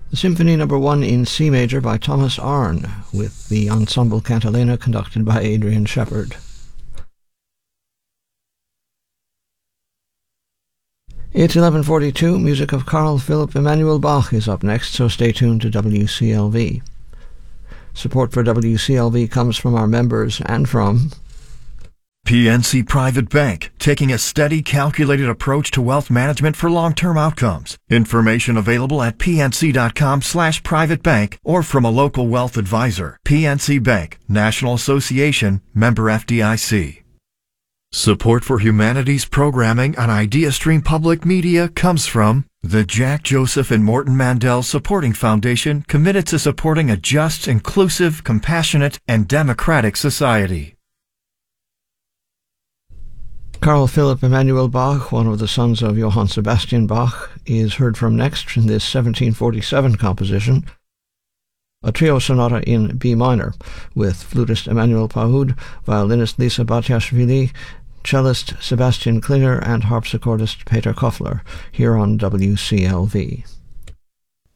The Symphony No. 1 in C major by Thomas Arne, with the Ensemble Cantilena conducted by Adrian Shepard. It's 11:42. Music of Carl Philipp Emanuel Bach is up next, so stay tuned to WCLV. Support for WCLV comes from our members and from PNC Private Bank, taking a steady, calculated approach to wealth management for long-term outcomes. Information available at pnc.com/privatebank or from a local wealth advisor. PNC Bank, National Association, member FDIC. Support for humanities programming on IdeaStream Public Media comes from the Jack Joseph and Morton Mandel Supporting Foundation, committed to supporting a just, inclusive, compassionate, and democratic society. Carl Philipp Emanuel Bach, one of the sons of Johann Sebastian Bach, is heard from next in this 1747 composition, a trio sonata in B minor, with flutist Emmanuel Pahud, violinist Lisa Batiashvili, cellist Sebastian Klinger, and harpsichordist Peter Koffler, here on WCLV.